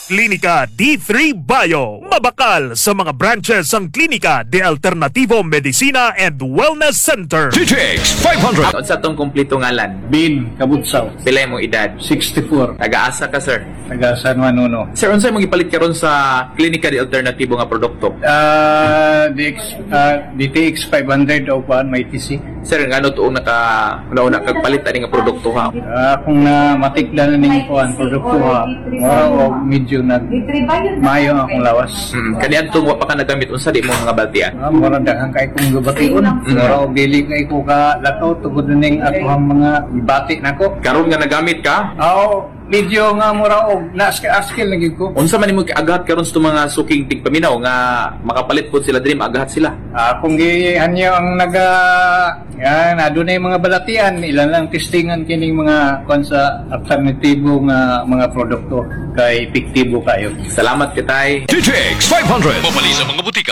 Klinika D3 Bio. Mabakal sa mga branches ang Klinika de Alternativo Medicina and Wellness Center. GTX 500. Unsa tong kumpleto ngalan? Bin Kabutsaw, Pila imong edad? 64, Taga-asa ka, sir? taga San Juan Uno. Sir, unsay mong gipalit karon sa Klinika de Alternativo nga produkto? DTX 500 o paan may TC. Sir, ngano tuong una kagpalit ani nga produkto ha? Kung na matikdan na ning kuan produkto ha, mura o medyo nag mayo akong lawas. Kaniadtong wa pa ka nagamit unsa di mo nga baltian? Mura daghang kay kong gabation. Mura o dili kay ko ka lakaw tugod na ning akong mga ibati nako. Karon nga nagamit ka? Medyo nga mura og na-skill lagi ko. Unsa man imong agahat karon sa mga suking tigpaminaw nga makapalit pod sila diri agahat sila? Kung gihanyo ang yan, adunay mga balatian, ilan lang testingan kining mga konsa alternatibo nga mga produkto kay epektibo kayo. Salamat kitay. GTX 500. Mamali sa mga butika.